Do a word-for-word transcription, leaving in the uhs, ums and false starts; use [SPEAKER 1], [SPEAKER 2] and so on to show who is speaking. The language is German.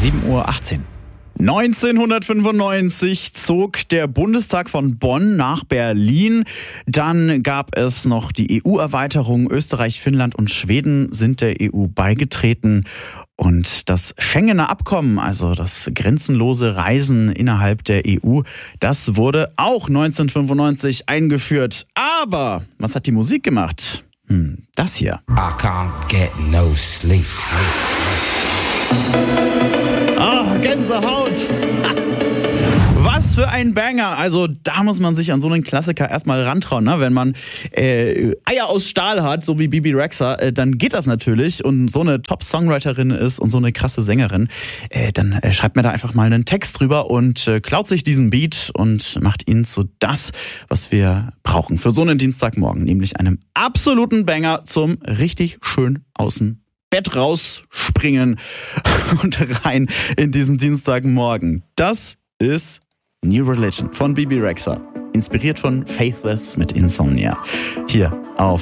[SPEAKER 1] sieben Uhr achtzehn. neunzehnhundertfünfundneunzig zog der Bundestag von Bonn nach Berlin. Dann gab es noch die E U-Erweiterung. Österreich, Finnland und Schweden sind der E U beigetreten. Und das Schengener Abkommen, also das grenzenlose Reisen innerhalb der E U, das wurde auch neunzehnhundertfünfundneunzig eingeführt. Aber was hat die Musik gemacht? Hm, das hier.
[SPEAKER 2] I can't get no sleep.
[SPEAKER 1] Ah, Gänsehaut. Was für ein Banger. Also da muss man sich an so einen Klassiker erstmal rantrauen, ne? Wenn man äh, Eier aus Stahl hat, so wie Bibi Rexha, äh, dann geht das natürlich. Und so eine Top-Songwriterin ist und so eine krasse Sängerin, äh, dann äh, schreibt mir da einfach mal einen Text drüber und äh, klaut sich diesen Beat und macht ihn zu das, was wir brauchen für so einen Dienstagmorgen. Nämlich einem absoluten Banger zum richtig schön aus dem Bett rausspringen und rein in diesen Dienstagmorgen. Das ist New Religion von Bibi Rexha. Inspiriert von Faithless mit Insomnia. Hier auf